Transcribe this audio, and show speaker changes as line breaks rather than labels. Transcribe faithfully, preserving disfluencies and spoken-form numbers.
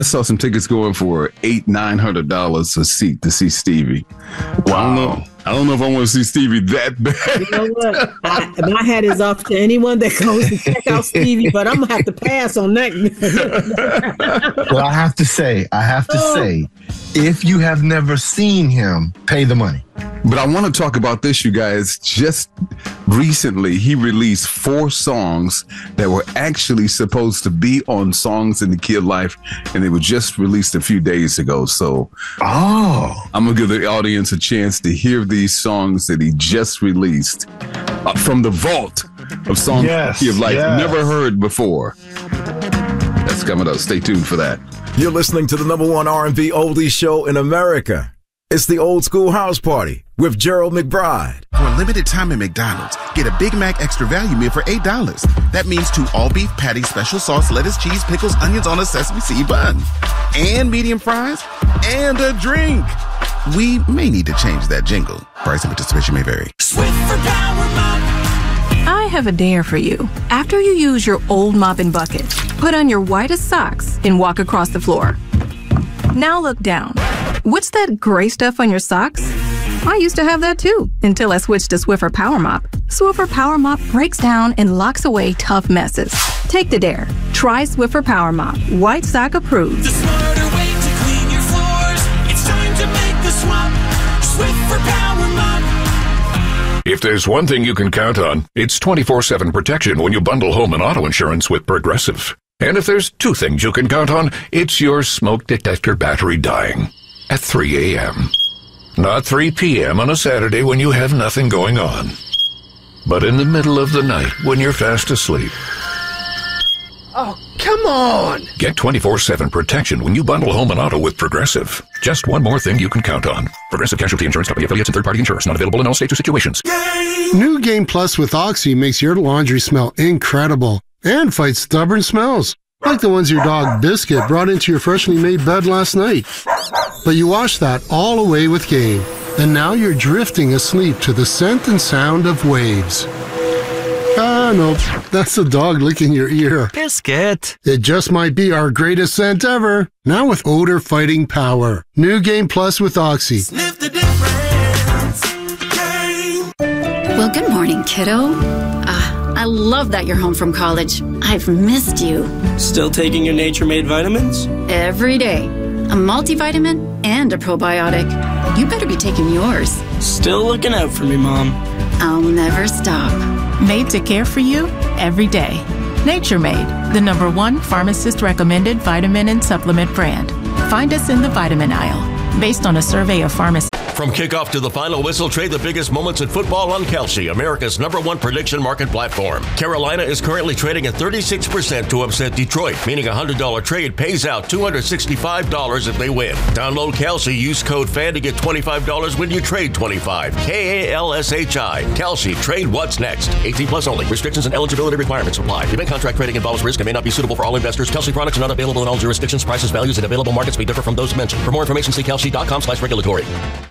I saw some tickets going for eight, nine hundred dollars a seat to see Stevie. Wow. I don't know. I don't know if I want to see Stevie that bad.
You know what? I, my hat is off to anyone that goes to check out Stevie, but I'm gonna have to pass on that.
Well, I have to say, I have to oh. say, if you have never seen him, pay the money.
But I want to talk about this, you guys. Just recently, he released four songs that were actually supposed to be on Songs in the Key of Life, and they were just released a few days ago. So,
oh,
I'm gonna give the audience a chance to hear these songs that he just released uh, from the vault of Songs yes, in the Key of Life, yes. never heard before. That's coming up. Stay tuned for that.
You're listening to the number one R and B oldies show in America. It's the Old School House Party with Gerald McBride.
For a limited time at McDonald's, get a Big Mac Extra Value Meal for eight dollars. That means two all-beef patties, special sauce, lettuce, cheese, pickles, onions on a sesame seed bun. And medium fries. And a drink. We may need to change that jingle. Price and participation may vary.
Swiffer Power Mop. I have a dare for you. After you use your old mopping bucket, put on your whitest socks and walk across the floor. Now look down. What's that gray stuff on your socks? I used to have that too, until I switched to Swiffer Power Mop. Swiffer Power Mop breaks down and locks away tough messes. Take the dare. Try Swiffer Power Mop. White sock approved.
The smarter way to clean your floors. It's time to make the swap. Swiffer Power Mop.
If there's one thing you can count on, it's twenty-four seven protection when you bundle home and auto insurance with Progressive. And if there's two things you can count on, it's your smoke detector battery dying at three a.m. Not three p.m. on a Saturday when you have nothing going on, but in the middle of the night when you're fast asleep.
Oh, come on!
Get twenty-four seven protection when you bundle home and auto with Progressive. Just one more thing you can count on. Progressive Casualty Insurance Company, affiliates, and third-party insurers. Not available in all states or situations.
Game. New Game Plus with Oxy makes your laundry smell incredible and fights stubborn smells, like the ones your dog Biscuit brought into your freshly made bed last night. But you wash that all away with Game, and now you're drifting asleep to the scent and sound of waves. Ah, no, that's the dog licking your ear.
Biscuit.
It just might be our greatest scent ever. Now with odor-fighting power. New Game Plus with Oxy.
Sniff the difference. Game.
Well, good morning, kiddo. Ah, I love that you're home from college. I've missed you.
Still taking your Nature Made vitamins?
Every day. A multivitamin and a probiotic. You better be taking yours.
Still looking out for me, Mom.
I'll never stop.
Made to care for you every day. Nature Made, the number one pharmacist-recommended vitamin and supplement brand. Find us in the vitamin aisle. Based on a survey of pharmacists.
From kickoff to the final whistle, trade the biggest moments in football on Kalshi, America's number one prediction market platform. Carolina is currently trading at thirty-six percent to upset Detroit, meaning a one hundred dollars trade pays out two hundred sixty-five dollars if they win. Download Kalshi, use code FAN to get twenty-five dollars when you trade twenty-five. K A L S H I. Kalshi, trade what's next. eighteen plus only. Restrictions and eligibility requirements apply. Event contract trading involves risk and may not be suitable for all investors. Kalshi products are not available in all jurisdictions. Prices, values, and available markets may differ from those mentioned. For more information, see kalshi dot com slash regulatory.